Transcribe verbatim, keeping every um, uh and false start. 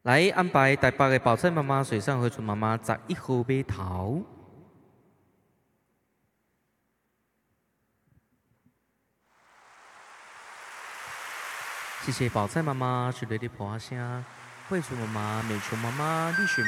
来安排台北的宝菜妈妈、水上回春妈妈十一号码头。谢谢宝菜妈妈、雪莉的婆声、慧春妈妈、美琼妈妈、绿雪。